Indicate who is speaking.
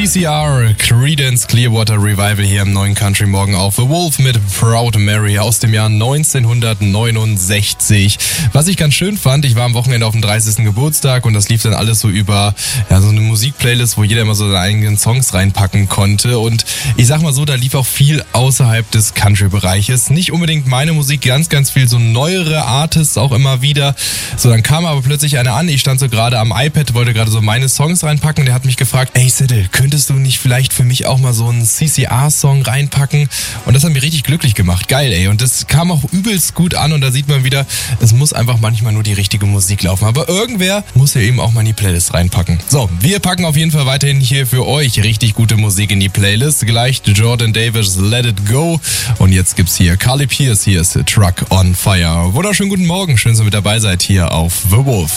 Speaker 1: CCR, Creedence Clearwater Revival hier im neuen Country Morgen auf The Wolf mit Proud Mary aus dem Jahr 1969. Was ich ganz schön fand, ich war am Wochenende auf dem 30. Geburtstag und das lief dann alles so über so eine Musikplaylist, wo jeder immer so seine eigenen Songs reinpacken konnte. Und ich sag mal so, da lief auch viel außerhalb des Country-Bereiches. Nicht unbedingt meine Musik, ganz, ganz viel so neuere Artists auch immer wieder. So, dann kam aber plötzlich einer an, ich stand so gerade am iPad, wollte gerade so meine Songs reinpacken. Der hat mich gefragt, ey Siddle, könntest du nicht vielleicht für mich auch mal so einen CCR-Song reinpacken? Und das hat mich richtig glücklich gemacht. Geil, ey. Und das kam auch übelst gut an und da sieht man wieder, es muss einfach manchmal nur die richtige Musik laufen. Aber irgendwer muss ja eben auch mal in die Playlist reinpacken. So, wir packen auf jeden Fall weiterhin hier für euch richtig gute Musik in die Playlist. Gleich Jordan Davis, Let It Go. Und jetzt gibt's hier Carly Pearce, hier ist Truck on Fire. Wunderschönen guten Morgen, schön, dass ihr mit dabei seid hier auf The Wolf.